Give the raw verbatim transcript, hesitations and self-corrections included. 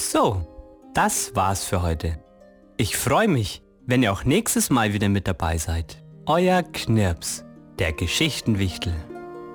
So, das war's für heute. Ich freue mich, wenn ihr auch nächstes Mal wieder mit dabei seid. Euer Knirps, der Geschichtenwichtel.